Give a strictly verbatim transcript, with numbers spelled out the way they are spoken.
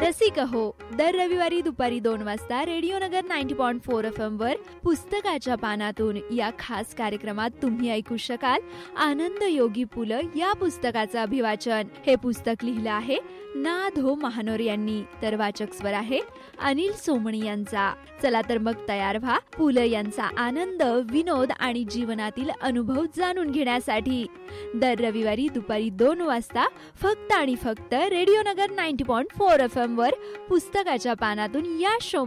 रसिक हो, दर रविवारी दुपारी दोन वाजता रेडिओ नगर ninety point four F M वर पुस्तकाच्या पानातून या खास कार्यक्रमात तुम्ही ऐकू शकाल आनंद योगी पुलं या पुस्तकाचं अभिवाचन. हे पुस्तक लिहिलं आहे ना धो महानोर यांनी, तर वाचक स्वर आहे अनिल सोमणी यांचा. चला तर मग तयार व्हा पुलं यांचा आनंद, विनोद आणि जीवनातील अनुभव जाणून घेण्यासाठी. दर रविवारी दुपारी दोन वाजता फक्त आणि फक्त रेडिओ नगर ninety point four F M वर पुस्तकाच्या पानातून या शो